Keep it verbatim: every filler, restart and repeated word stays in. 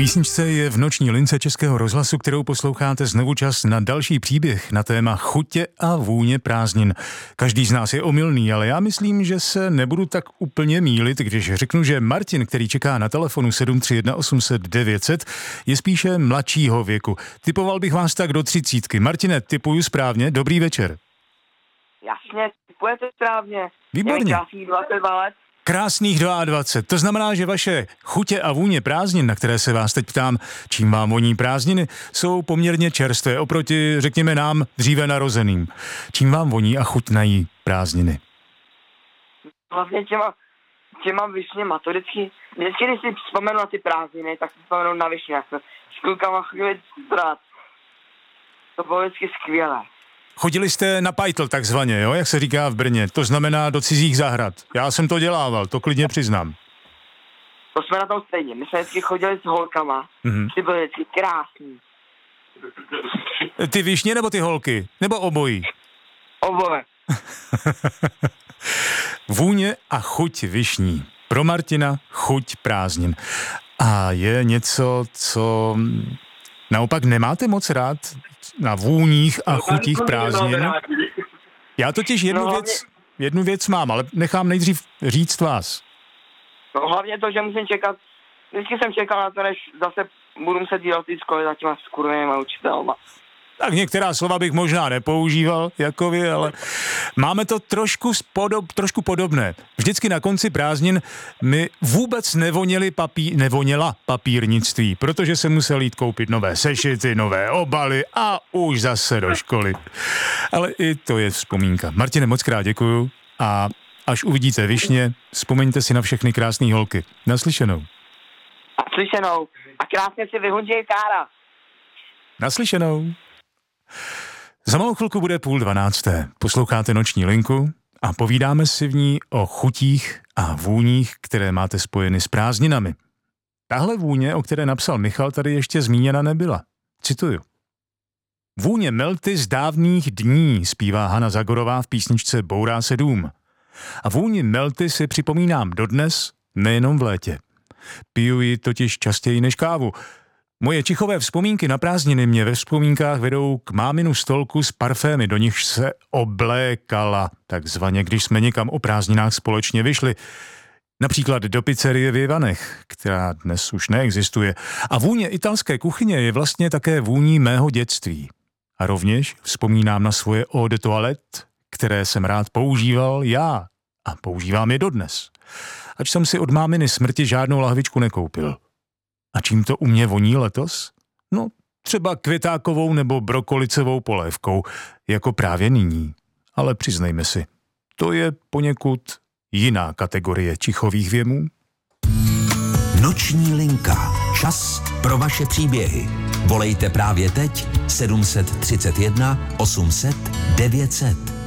písničce je v noční lince Českého rozhlasu, kterou posloucháte, znovu čas na další příběh na téma chutě a vůně prázdnin. Každý z nás je omylný, ale já myslím, že se nebudu tak úplně mýlit, když řeknu, že Martin, který čeká na telefonu sedm tři jedna osm set devět set, je spíše mladšího věku. Typoval bych vás tak do třicítky. Martine, typuju správně, dobrý večer. Jasně, typujete správně. Výborně. Krásných dvacet dva let. Krásných dvacet dva. To znamená, že vaše chutě a vůně prázdnin, na které se vás teď ptám, čím vám voní prázdniny, jsou poměrně čerstvé oproti, řekněme nám, dříve narozeným. Čím vám voní a chutnají prázdniny? Vlastně těma, těma višněma, to vždycky, vždycky, když si vzpomenu na ty prázdniny, tak si vzpomenu na višně, jak jsem s klukama chvíli brát. To bylo vždycky skvělé. Chodili jste na pajtl takzvaně, jo, jak se říká v Brně, to znamená do cizích zahrad. Já jsem to dělával, to klidně přiznám. To jsme na tom stejně, my jsme vždycky chodili s holkama, mm-hmm. Ty byly vždycky krásný. Ty višně nebo ty holky? Nebo obojí? Oboje. Vůně a chuť višní. Pro Martina chuť prázdnin. A je něco, co naopak nemáte moc rád na vůních a chutích prázdnin? Já totiž jednu, no, věc, jednu věc mám, ale nechám nejdřív říct vás. No hlavně to, že musím čekat, vždycky jsem čekal na to, než zase budu muset dělat ty školy za těma skurvenýma učitelma. Tak některá slova bych možná nepoužíval, jako vy, ale máme to trošku, spodob, trošku podobné. Vždycky na konci prázdnin mi vůbec nevoněli papí, nevoněla papírnictví, protože jsem musel jít koupit nové sešity, nové obaly a už zase do školy. Ale i to je vzpomínka. Martine, moc krát děkuju a až uvidíte višně, vzpomeňte si na všechny krásné holky. Naslyšenou. Naslyšenou. A krásně si vyhunžej kára. Naslyšenou. Za malou chvilku bude půl dvanácté. Posloucháte noční linku a povídáme si v ní o chutích a vůních, které máte spojeny s prázdninami. Tahle vůně, o které napsal Michal, tady ještě zmíněna nebyla. Cituju. Vůně melty z dávných dní, zpívá Hana Zagorová v písničce Bourá se dům. A vůni melty si připomínám dodnes, nejenom v létě. Piju ji totiž častěji než kávu. Moje tichové vzpomínky na prázdniny mě ve vzpomínkách vedou k máminu stolku s parfémy, do nichž se oblékala, takzvaně, když jsme někam o prázdninách společně vyšli. Například do pizzerie v Ivanech, která dnes už neexistuje. A vůně italské kuchyně je vlastně také vůní mého dětství. A rovněž vzpomínám na svoje eau de toilette, které jsem rád používal já a používám je dodnes. Ač jsem si od máminy smrti žádnou lahvičku nekoupil. A čím to u mě voní letos? No, třeba květákovou nebo brokolicovou polévkou, jako právě nyní. Ale přiznejme si, to je poněkud jiná kategorie čichových věmů. Noční linka. Čas pro vaše příběhy. Volejte právě teď sedm tři jedna osm set devět set.